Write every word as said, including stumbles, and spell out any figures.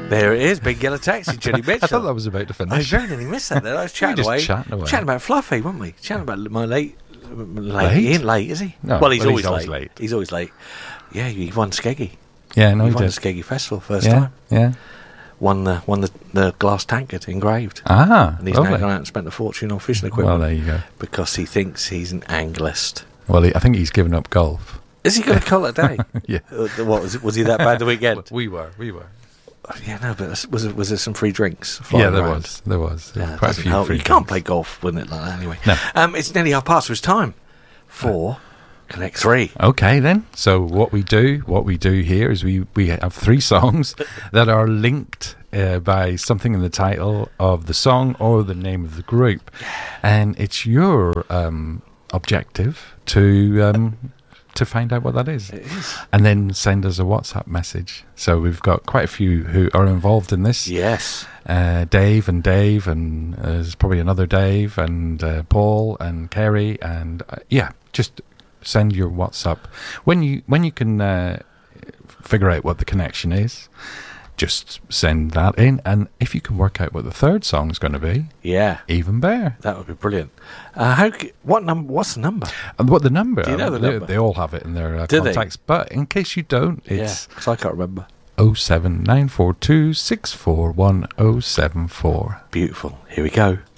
There it is, Big Yellow Taxi, Joni Mitchell. I thought that was about to finish. I very nearly missed that there. I was chatting just away. chatting away. Chatting about Fluffy, weren't we? Chatting about my late... Late? Late? He ain't late, is he? No, well, he's, well, always, he's always late. late. He's always late. Yeah, he won Skeggy. Yeah, no, he he won did. the Skeggy Festival first Yeah, time. yeah. Won the won the, the glass tankard engraved. Ah, And he's now lovely. gone out and spent a fortune on fishing Well, equipment there you go. because he thinks he's an anglist. Well, he, I think he's given up golf. Is he going to call it a day? Yeah. Uh, what was it? Was he that bad the weekend? We were, we were. Yeah, no, but was it, was there some free drinks? Yeah, flying there around? was, there was. Yeah, Quite a doesn't few help. free You can't drinks. play golf with it like that anyway. No. Um, it's nearly half past, so it's time for Connect Three. Okay, then. So what we do, what we do here is we, we have three songs that are linked uh, by something in the title of the song or the name of the group, and it's your um, objective to um, to find out what that is, It is. and then send us a WhatsApp message. So we've got quite a few who are involved in this. Yes. Uh, Dave and Dave, and uh, there's probably another Dave, and uh, Paul and Kerry, and uh, yeah, just send your WhatsApp when you when you can uh, figure out what the connection is. Just send that in, and if you can work out what the third song is going to be, Yeah, even better. that would be brilliant. Uh, how? c- What number? What's the number? And what the number? Do you know the they, number? they all have it in their uh, Do they? contacts, but in case you don't, Yeah, it's 'cause I can't remember. oh seven nine four two six four one oh seven four. Beautiful. Here we go.